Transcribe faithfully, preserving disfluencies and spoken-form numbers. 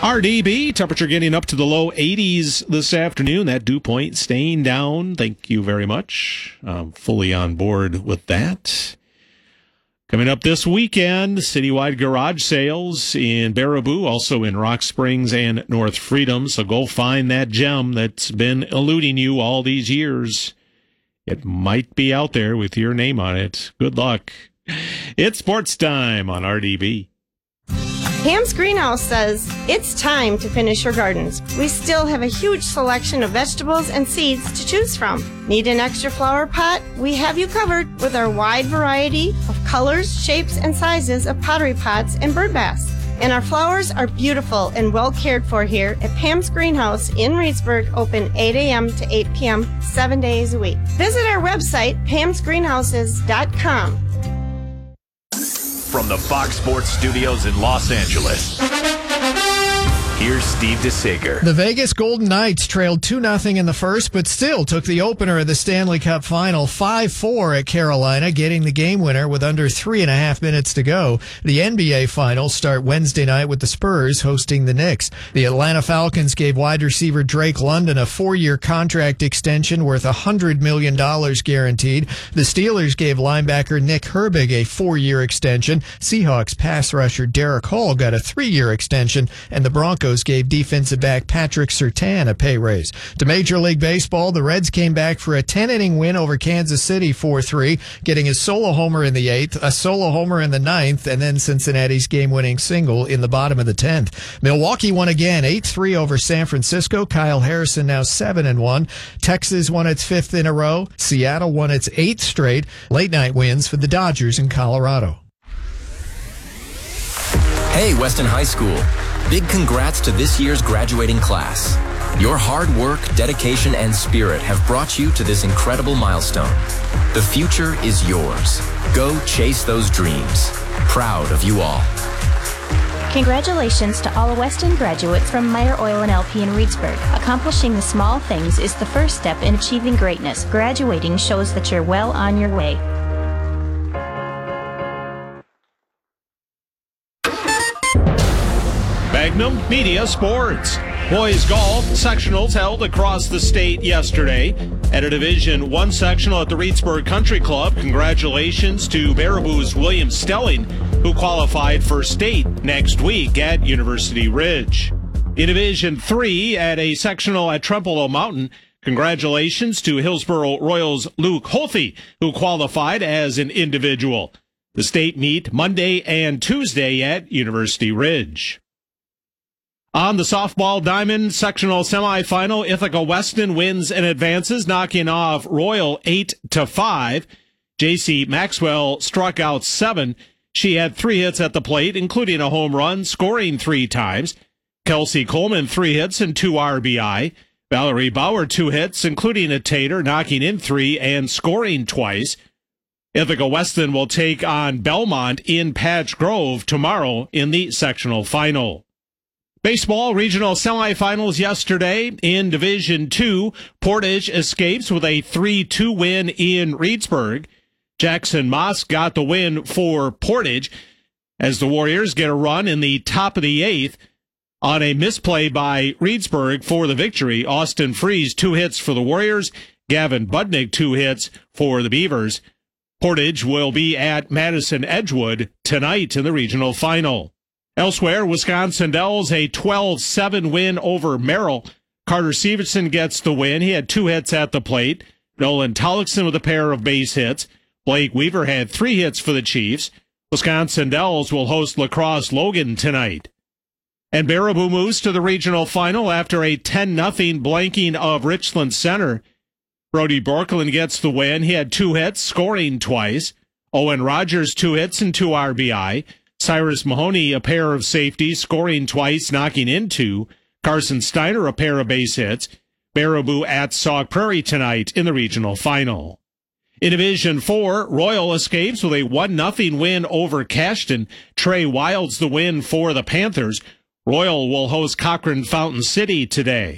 R D B, temperature getting up to the low eighties this afternoon. That dew point staying down. Thank you very much. I'm fully on board with that. Coming up this weekend, citywide garage sales in Baraboo, also in Rock Springs and North Freedom. So go find that gem that's been eluding you all these years. It might be out there with your name on it. Good luck. It's sports time on R D B. Pam's Greenhouse says it's time to finish your gardens. We still have a huge selection of vegetables and seeds to choose from. Need an extra flower pot? We have you covered with our wide variety of colors, shapes, and sizes of pottery pots and bird baths. And our flowers are beautiful and well cared for here at Pam's Greenhouse in Reedsburg, open eight a.m. to eight p.m., seven days a week. Visit our website, pams greenhouses dot com. From the Fox Sports Studios in Los Angeles, here's Steve DeSager. The Vegas Golden Knights trailed two nothing in the first, but still took the opener of the Stanley Cup Final five four at Carolina, getting the game winner with under three and a half minutes to go. The N B A Finals start Wednesday night with the Spurs hosting the Knicks. The Atlanta Falcons gave wide receiver Drake London a four-year contract extension worth one hundred million dollars guaranteed. The Steelers gave linebacker Nick Herbig a four-year extension. Seahawks pass rusher Derek Hall got a three-year extension, and the Broncos gave defensive back Patrick Surtain a pay raise. To Major League Baseball, the Reds came back for a ten-inning win over Kansas City four three, getting a solo homer in the eighth, a solo homer in the ninth, and then Cincinnati's game-winning single in the bottom of the tenth. Milwaukee won again, eight three over San Francisco. Kyle Harrison now seven and one. Texas won its fifth in a row. Seattle won its eighth straight. Late-night wins for the Dodgers in Colorado. Hey, Weston High School. Big congrats to this year's graduating class. Your hard work, dedication, and spirit have brought you to this incredible milestone. The future is yours. Go chase those dreams. Proud of you all. Congratulations to all Weston graduates from Meyer Oil and L P in Reedsburg. Accomplishing the small things is the first step in achieving greatness. Graduating shows that you're well on your way. Magnum Media Sports. Boys golf sectionals held across the state yesterday at a Division One sectional at the Reedsburg Country Club. Congratulations to Baraboo's William Stelling, who qualified for state next week at University Ridge. In Division Three at a sectional at Trempealeau Mountain, congratulations to Hillsboro Royals Luke Holthe, who qualified as an individual. The state meet Monday and Tuesday at University Ridge. On the softball diamond sectional semifinal, Ithaca Weston wins and advances, knocking off Royal eight to five. J C Maxwell struck out seven. She had three hits at the plate, including a home run, scoring three times. Kelsey Coleman, three hits and two R B I. Valerie Bauer, two hits, including a tater, knocking in three and scoring twice. Ithaca Weston will take on Belmont in Patch Grove tomorrow in the sectional final. Baseball regional semifinals yesterday in Division Two. Portage escapes with a three two win in Reedsburg. Jackson Moss got the win for Portage as the Warriors get a run in the top of the eighth on a misplay by Reedsburg for the victory. Austin Freeze, two hits for the Warriors. Gavin Budnick, two hits for the Beavers. Portage will be at Madison Edgewood tonight in the regional final. Elsewhere, Wisconsin Dells a twelve seven win over Merrill. Carter Severson gets the win. He had two hits at the plate. Nolan Tollickson with a pair of base hits. Blake Weaver had three hits for the Chiefs. Wisconsin Dells will host La Crosse Logan tonight. And Baraboo moves to the regional final after a ten nothing blanking of Richland Center. Brody Borkland gets the win. He had two hits, scoring twice. Owen Rogers, two hits and two R B I. Cyrus Mahoney, a pair of safeties, scoring twice, knocking in two. Carson Steiner, a pair of base hits. Baraboo at Sauk Prairie tonight in the regional final. In Division Four, Royal escapes with a one nothing win over Cashton. Trey Wilds the win for the Panthers. Royal will host Cochrane Fountain City today.